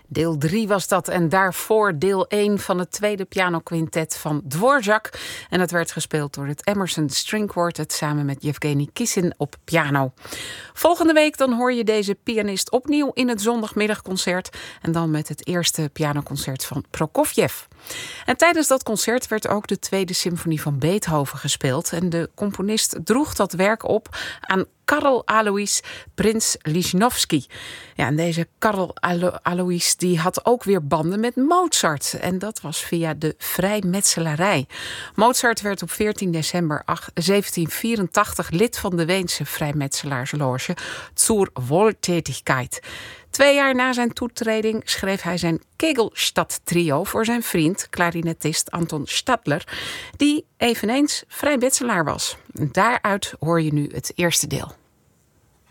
Deel 3 was dat en daarvoor deel 1 van het tweede pianoquintet van Dvorak. En dat werd gespeeld door het Emerson String Quartet samen met Yevgeny Kissin op piano. Volgende week dan hoor je deze pianist opnieuw in het zondagmiddagconcert. En dan met het eerste pianoconcert van Prokofjev. En tijdens dat concert werd ook de tweede symfonie van Beethoven gespeeld. En de componist droeg dat werk op aan Karl Alois Prins Lichnowsky. Ja, en deze Karl Alois die had ook weer banden met Mozart. En dat was via de vrijmetselarij. Mozart werd op 14 december 1784 lid van de Weense vrijmetselaarsloge Zur Wohltätigkeit. 2 jaar na zijn toetreding schreef hij zijn Kegelstadt-trio voor zijn vriend, klarinetist Anton Stadler, die eveneens vrijmetselaar was. Daaruit hoor je nu het eerste deel.